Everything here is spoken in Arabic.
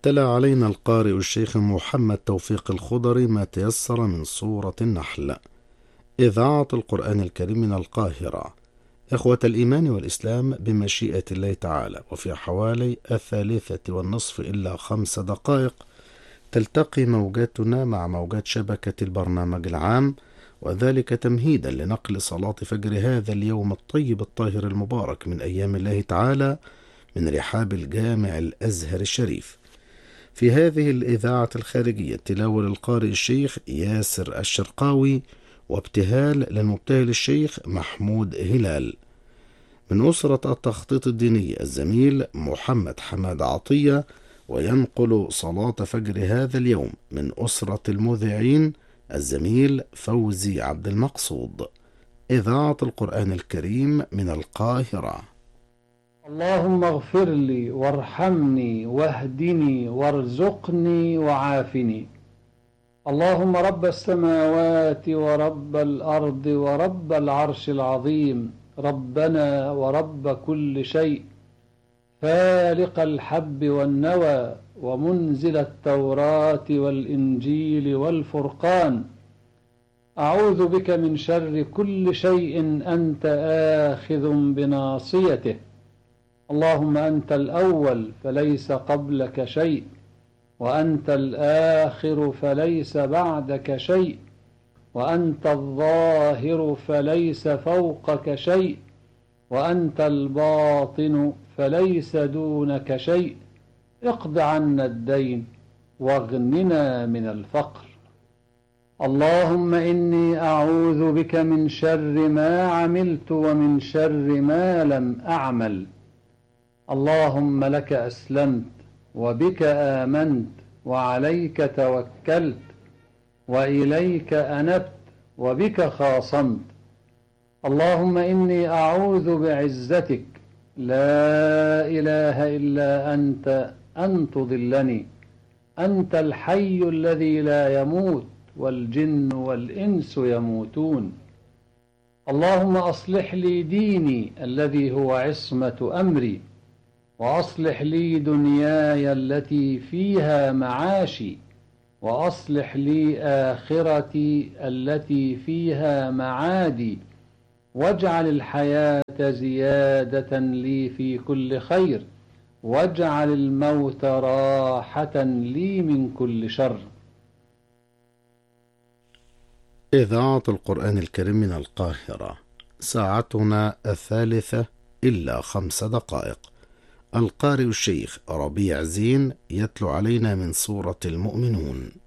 تلا علينا القارئ الشيخ محمد توفيق الخضري ما تيسر من سورة النحل. إذاعة القرآن الكريم من القاهرة. إخوة الإيمان والإسلام، بمشيئة الله تعالى وفي حوالي 3:30 إلا 5 دقائق تلتقي موجاتنا مع موجات شبكة البرنامج العام، وذلك تمهيدا لنقل صلاة فجر هذا اليوم الطيب الطاهر المبارك من أيام الله تعالى من رحاب الجامع الأزهر الشريف. في هذه الإذاعة الخارجية تلاوة للقارئ الشيخ ياسر الشرقاوي، وابتهال للمبتهل الشيخ محمود هلال. من أسرة التخطيط الديني الزميل محمد حماد عطية، وينقل صلاة فجر هذا اليوم من أسرة المذيعين الزميل فوزي عبد المقصود. إذاعة القرآن الكريم من القاهرة. اللهم اغفر لي وارحمني واهدني وارزقني وعافني. اللهم رب السماوات ورب الأرض ورب العرش العظيم، ربنا ورب كل شيء، فالق الحب والنوى ومنزل التوراة والإنجيل والفرقان، أعوذ بك من شر كل شيء أنت آخذ بناصيته. اللهم أنت الأول فليس قبلك شيء، وأنت الآخر فليس بعدك شيء، وأنت الظاهر فليس فوقك شيء، وأنت الباطن فليس دونك شيء. اقض عنا الدين واغننا من الفقر. اللهم إني أعوذ بك من شر ما عملت ومن شر ما لم أعمل. اللهم لك أسلمت وبك آمنت وعليك توكلت وإليك أنبت وبك خاصمت. اللهم إني أعوذ بعزتك لا إله إلا أنت أن تضلني. أنت الحي الذي لا يموت والجن والإنس يموتون. اللهم أصلح لي ديني الذي هو عصمة أمري، وأصلح لي دنياي التي فيها معاشي، وأصلح لي آخرتي التي فيها معادي، واجعل الحياة زيادة لي في كل خير، واجعل الموت راحة لي من كل شر. إذاعة القرآن الكريم من القاهرة. ساعتنا 3:05. القارئ الشيخ ربيع زين يتلو علينا من سورة المؤمنون.